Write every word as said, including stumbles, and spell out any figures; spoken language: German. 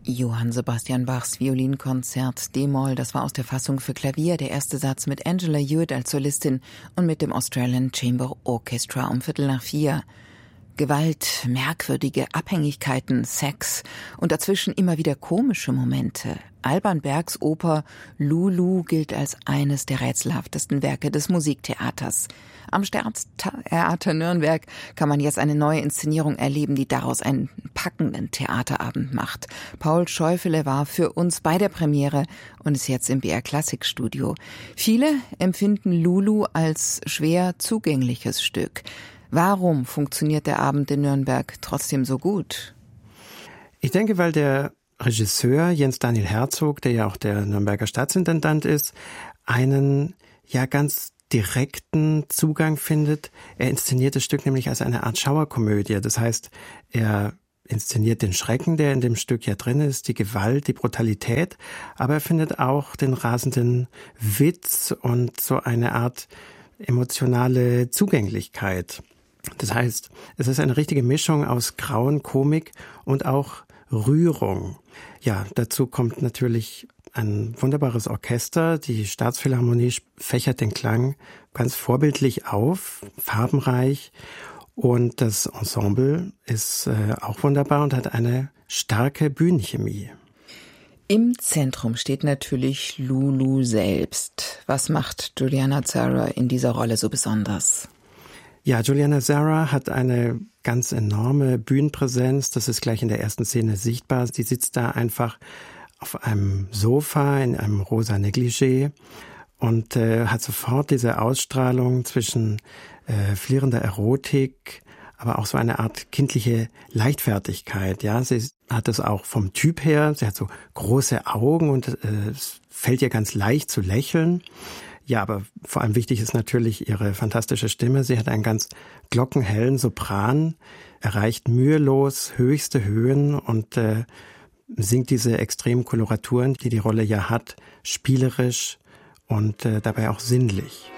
Johann Sebastian Bachs Violinkonzert D-Moll, das war aus der Fassung für Klavier, der erste Satz mit Angela Hewitt als Solistin und mit dem Australian Chamber Orchestra um Viertel nach vier. Gewalt, merkwürdige Abhängigkeiten, Sex und dazwischen immer wieder komische Momente. Alban Bergs Oper Lulu gilt als eines der rätselhaftesten Werke des Musiktheaters. Am Staatstheater Nürnberg kann man jetzt eine neue Inszenierung erleben, die daraus einen packenden Theaterabend macht. Paul Scheufele war für uns bei der Premiere und ist jetzt im B R Klassikstudio. Viele empfinden Lulu als schwer zugängliches Stück. Warum funktioniert der Abend in Nürnberg trotzdem so gut? Ich denke, weil der Regisseur Jens Daniel Herzog, der ja auch der Nürnberger Staatsintendant ist, einen ja ganz direkten Zugang findet. Er inszeniert das Stück nämlich als eine Art Schauerkomödie. Das heißt, er inszeniert den Schrecken, der in dem Stück ja drin ist, die Gewalt, die Brutalität, aber er findet auch den rasenden Witz und so eine Art emotionale Zugänglichkeit. Das heißt, es ist eine richtige Mischung aus Grauen, Komik und auch Rührung. Ja, dazu kommt natürlich ein wunderbares Orchester. Die Staatsphilharmonie fächert den Klang ganz vorbildlich auf, farbenreich. Und das Ensemble ist äh, auch wunderbar und hat eine starke Bühnenchemie. Im Zentrum steht natürlich Lulu selbst. Was macht Juliana Zara in dieser Rolle so besonders? Ja, Juliana Zara hat eine ganz enorme Bühnenpräsenz. Das ist gleich in der ersten Szene sichtbar. Sie sitzt da einfach auf einem Sofa in einem rosa Negligé und äh, hat sofort diese Ausstrahlung zwischen äh, flirrender Erotik, aber auch so eine Art kindliche Leichtfertigkeit. Ja, sie hat es auch vom Typ her. Sie hat so große Augen und äh, es fällt ihr ganz leicht zu lächeln. Ja, aber vor allem wichtig ist natürlich ihre fantastische Stimme. Sie hat einen ganz glockenhellen Sopran, erreicht mühelos höchste Höhen und äh, singt diese extremen Koloraturen, die die Rolle ja hat, spielerisch und äh, dabei auch sinnlich.